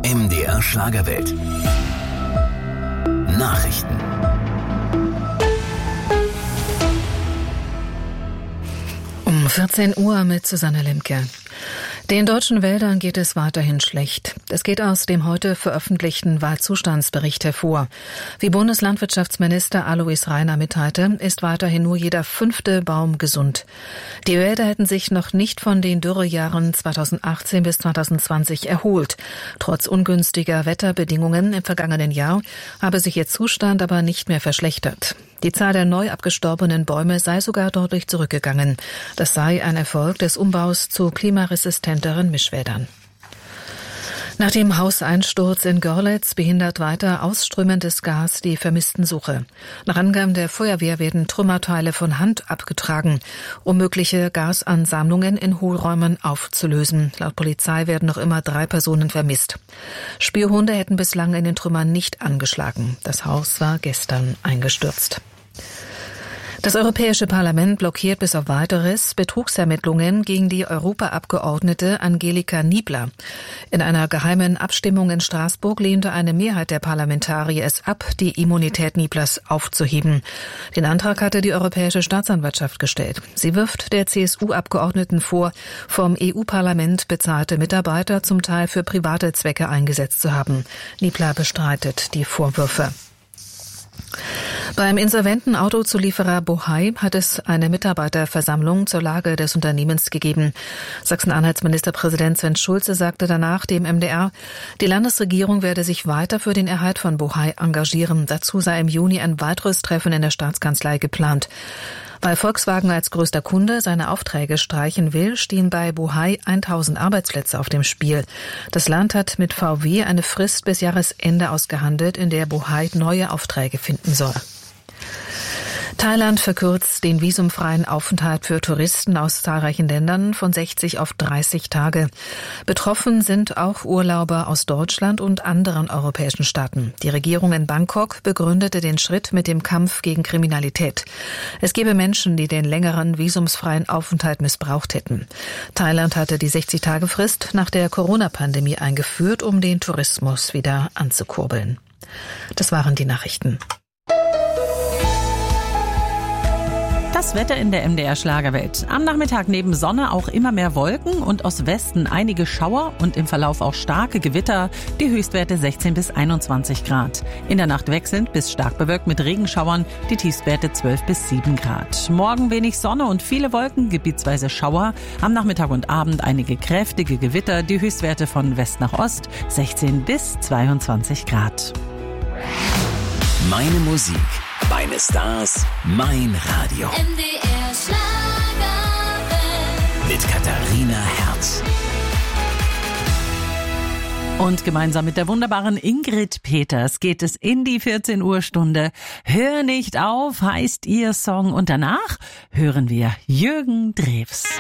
MDR Schlagerwelt. Nachrichten. Um 14 Uhr mit Susanne Lemke. Den deutschen Wäldern geht es weiterhin schlecht. Das geht aus dem heute veröffentlichten Waldzustandsbericht hervor. Wie Bundeslandwirtschaftsminister Alois Rainer mitteilte, ist weiterhin nur jeder 5. Baum gesund. Die Wälder hätten sich noch nicht von den Dürrejahren 2018 bis 2020 erholt. Trotz ungünstiger Wetterbedingungen im vergangenen Jahr habe sich ihr Zustand aber nicht mehr verschlechtert. Die Zahl der neu abgestorbenen Bäume sei sogar deutlich zurückgegangen. Das sei ein Erfolg des Umbaus zu klimaresistenteren Mischwäldern. Nach dem Hauseinsturz in Görlitz behindert weiter ausströmendes Gas die Vermisstensuche. Nach Angaben der Feuerwehr werden Trümmerteile von Hand abgetragen, um mögliche Gasansammlungen in Hohlräumen aufzulösen. Laut Polizei werden noch immer 3 Personen vermisst. Spürhunde hätten bislang in den Trümmern nicht angeschlagen. Das Haus war gestern eingestürzt. Das Europäische Parlament blockiert bis auf Weiteres Betrugsermittlungen gegen die Europaabgeordnete Angelika Niebler. In einer geheimen Abstimmung in Straßburg lehnte eine Mehrheit der Parlamentarier es ab, die Immunität Nieblers aufzuheben. Den Antrag hatte die Europäische Staatsanwaltschaft gestellt. Sie wirft der CSU-Abgeordneten vor, vom EU-Parlament bezahlte Mitarbeiter zum Teil für private Zwecke eingesetzt zu haben. Niebler bestreitet die Vorwürfe. Beim insolventen Autozulieferer Bohai hat es eine Mitarbeiterversammlung zur Lage des Unternehmens gegeben. Sachsen-Anhalts Ministerpräsident Sven Schulze sagte danach dem MDR, die Landesregierung werde sich weiter für den Erhalt von Bohai engagieren. Dazu sei im Juni ein weiteres Treffen in der Staatskanzlei geplant. Weil Volkswagen als größter Kunde seine Aufträge streichen will, stehen bei Bohai 1000 Arbeitsplätze auf dem Spiel. Das Land hat mit VW eine Frist bis Jahresende ausgehandelt, in der Bohai neue Aufträge finden soll. Thailand verkürzt den visumfreien Aufenthalt für Touristen aus zahlreichen Ländern von 60 auf 30 Tage. Betroffen sind auch Urlauber aus Deutschland und anderen europäischen Staaten. Die Regierung in Bangkok begründete den Schritt mit dem Kampf gegen Kriminalität. Es gebe Menschen, die den längeren visumsfreien Aufenthalt missbraucht hätten. Thailand hatte die 60-Tage-Frist nach der Corona-Pandemie eingeführt, um den Tourismus wieder anzukurbeln. Das waren die Nachrichten. Das Wetter in der MDR Schlagerwelt. Am Nachmittag neben Sonne auch immer mehr Wolken und aus Westen einige Schauer und im Verlauf auch starke Gewitter. Die Höchstwerte 16 bis 21 Grad. In der Nacht wechselnd bis stark bewölkt mit Regenschauern. Die Tiefstwerte 12 bis 7 Grad. Morgen wenig Sonne und viele Wolken, gebietsweise Schauer. Am Nachmittag und Abend einige kräftige Gewitter. Die Höchstwerte von West nach Ost 16 bis 22 Grad. Meine Musik, meine Stars, mein Radio. MDR Schlagerwelt. Mit Katharina Herz. Und gemeinsam mit der wunderbaren Ingrid Peters geht es in die 14 Uhr Stunde. Hör nicht auf heißt ihr Song und danach hören wir Jürgen Drews.